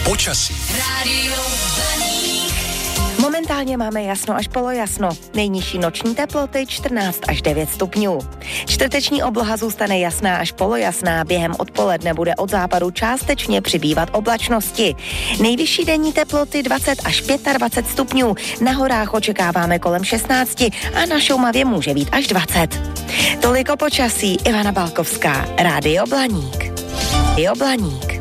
Počasí. Momentálně máme jasno až polojasno. Nejnižší noční teploty 14 až 9 stupňů. Čtvrteční obloha zůstane jasná až polojasná. Během odpoledne bude od západu částečně přibývat oblačnosti. Nejvyšší denní teploty 20 až 25 stupňů. Na horách očekáváme kolem 16 a na Šumavě může být až 20. Toliko počasí. Ivana Balkovská, Rádio Blaník.